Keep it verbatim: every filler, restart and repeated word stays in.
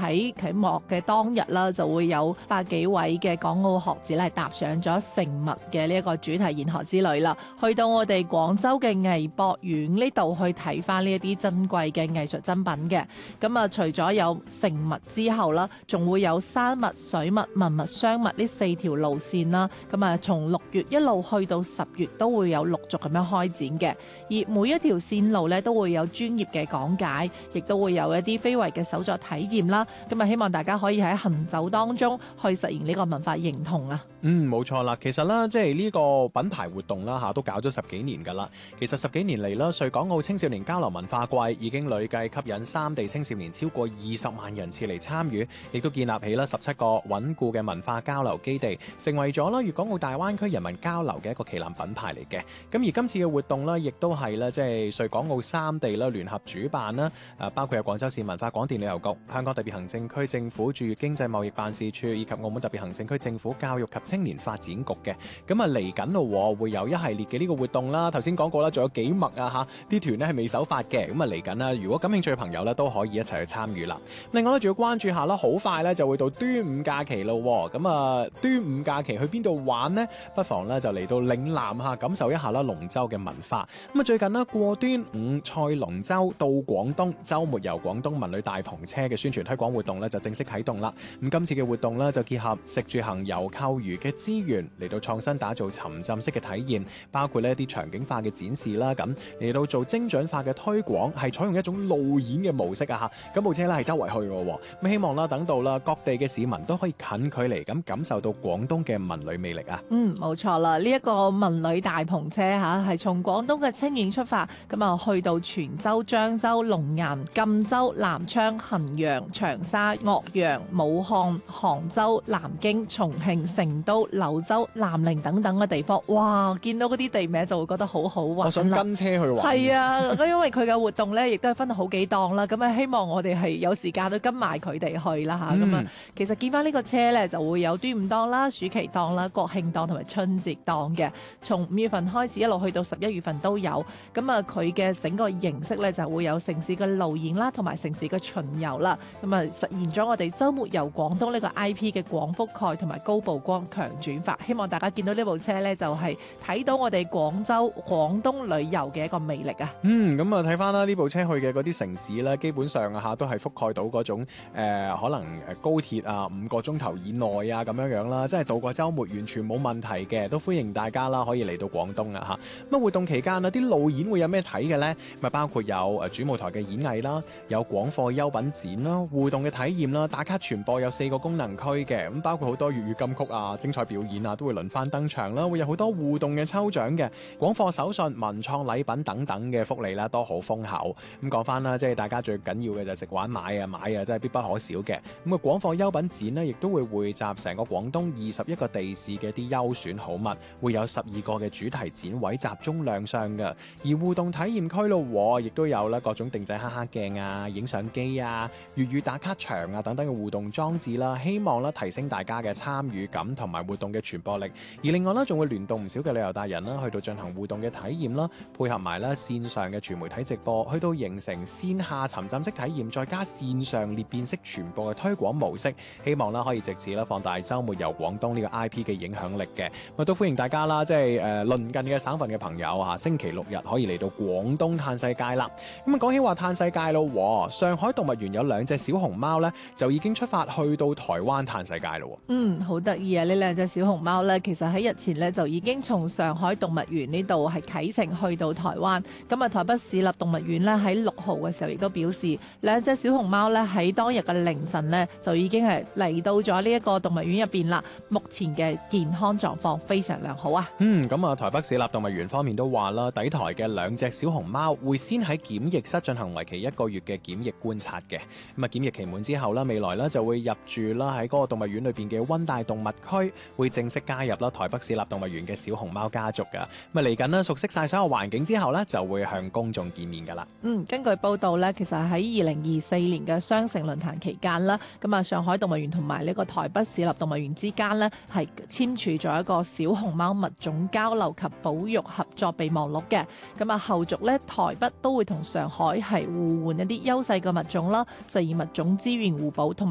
喺啟幕嘅當日啦，就會有百幾位嘅港澳學子咧踏上咗成物嘅呢一個主題研學之旅啦，去到我哋廣州嘅藝博院呢度去睇翻呢一啲珍貴嘅藝術珍品嘅。咁啊，除咗有成物之後啦，仲會有山脈、水脈、文脈、商脈呢四條路線啦。咁啊，從六月一路去到十月都會有陸續咁樣開展嘅。而每一條線路咧都會有專業嘅講解，亦都會有一啲非遺嘅手作體驗啦。咁啊，希望大家可以喺行走當中去實現呢個文化認同啊。 嗯，冇錯啦。其實啦，即係呢個品牌活動啦嚇，都搞咗十幾年㗎啦。其實十幾年嚟啦，穗港澳青少年交流文化季已經累計吸引三地青少年超過二十萬人次嚟參與，亦都建立起啦十七個穩固嘅文化交流基地，成為咗啦粵港澳大灣區人民交流嘅一個旗艦品牌嚟嘅。咁而今次嘅活動呢，亦都係啦，即係穗港澳三地啦聯合主辦啦。誒，包括有廣州市文化廣電旅遊局、香港特別行政區政府駐粵經濟貿易辦事處以及澳門特別行政區政府教育及青年發展局嘅。咁啊嚟緊咯，會有一系列嘅呢個活動啦。頭先講過啦，仲有幾墨啊嚇，啲團呢係未首發嘅。咁啊嚟緊啦，如果感興趣嘅朋友呢，都可以一齊去參與啦。另外咧，仲要關注下啦，好快咧就會到端午假期咯。咁啊，端午假期去邊度玩呢？不妨咧就嚟到嶺南嚇，感受一下啦龍舟嘅文化。咁啊，最近呢，過端午賽龍舟到廣東，週末遊廣東文旅大篷車嘅宣傳推廣活動咧就正式啟動啦。咁今次嘅活動咧就結合食住行遊購娛嘅資源嚟到創新打造沉浸式嘅體驗，包括呢一啲場景化嘅展示啦，咁嚟到做精準化嘅推廣，係採用一種路演嘅模式啊嚇。咁部車咧係周圍去嘅，咁希望啦等到啦各地嘅市民都可以近距離咁感受到廣東嘅文旅魅力啊。嗯， 冇錯啦，呢、這、一個文旅大篷車嚇係從廣東嘅清遠出發，咁啊去到泉州、漳州、龍岩、贛州、南昌、衡陽、長沙、岳陽、武漢、杭州、南京、重慶、成都、柳州、南寧等等嘅地方。哇！見到嗰啲地名就會覺得好好玩。 我想跟車去玩。 係啊，因為佢嘅活動咧，亦都係分到好幾檔啦。咁啊，希望我哋係有時間都跟埋佢哋去啦嚇。咁、嗯、啊，其實見翻呢個車咧，就會有端午檔啦、暑期檔啦、國慶檔同埋春節檔嘅。從五月份開始一路去到十一月份都有。咁啊，佢嘅整個形式咧就會有城市嘅路演啦，同埋城市嘅巡遊啦。咁啊，實現咗我哋週末遊廣東呢個 I P 嘅廣覆蓋同埋高曝光強轉發。希望大家見到呢部車咧，就係、是、睇到我哋廣州廣東旅遊嘅一個魅力啊！ 嗯，咁啊睇翻啦，呢部車去嘅嗰啲城市咧，基本上啊嚇都係覆蓋到嗰種、呃、可能誒高鐵啊五個鐘頭以內啊咁樣樣啦，即係度過週末完全冇問題嘅，都歡迎大家啦可以嚟到廣東啊嚇。咁活動期間啊，啲路演會有咩睇嘅呢？咪包括有誒主舞台嘅演藝啦，有廣貨優品展啦，互動嘅體驗啦，打卡傳播有四個功能區嘅，咁包括好多粵語金曲啊、精彩表演啊，都會輪番登場啦，會有好多互動嘅抽獎嘅，廣貨手信、文創禮品等等嘅福利啦，都好豐厚。咁講翻啦，即係大家最緊要嘅就係食玩買啊買啊，真係必不可少嘅。咁啊，廣貨優品展呢，亦都會匯集成個廣東二十一個地市嘅啲優選好物，會有十二個嘅主題展位集中亮相嘅。而互動體驗區咯，亦都有啦各種定制黑黑鏡啊、影相機啊、粵語打卡牆啊等等嘅互動裝置啦，希望啦提升大家嘅參與感同埋活動嘅傳播力。而另外呢，仲會聯動唔少嘅旅遊達人啦，去到進行互動嘅體驗啦，配合埋啦線上嘅全媒體直播，去到形成線下沉浸式體驗，再加線上裂變式傳播嘅推廣模式，希望啦可以藉此啦放大週末遊廣東呢個 I P 嘅影響力嘅。咁都歡迎大家啦，即係誒鄰近嘅省份嘅朋友啊，星期六日可以嚟到廣東嘆世界啦。咁啊講起話嘆世界咯，上海動物園有兩隻小熊貓咧，就已經出發去到台灣嘆世界咯。嗯，好得意啊！呢兩隻小熊貓咧，其實喺日前咧就已經從上海動物園呢度係啟程去到台灣。咁啊，台北市立動物園咧喺六號嘅時候亦都表示，兩隻小熊貓咧喺當日嘅凌晨咧就已經係嚟到咗呢一個動物園入邊啦。目前嘅健康狀況非常良好啊。嗯，咁啊，台北市立動物園方面都話啦，抵台嘅兩隻小熊貓會先喺檢疫室進行為期一個月嘅檢疫觀察嘅。咁啊，檢疫期滿之後啦，未來咧就會入住啦喺嗰個動物園裏邊嘅溫帶動物區，會正式加入啦台北市立動物園嘅小熊貓家族噶。咁啊，嚟緊啦，熟悉晒所有環境之後咧，就會向公眾見面噶啦。嗯，根據報道咧，其實喺二零二四年嘅雙城論壇期間啦，咁啊，上海動物園同埋呢個台北市立動物園之間咧係簽署咗一個小熊貓物種交流及保育合作備忘錄嘅。咁啊，後續咧台北都會同上海係互換一啲優勢嘅物種啦，實現物種資源互補同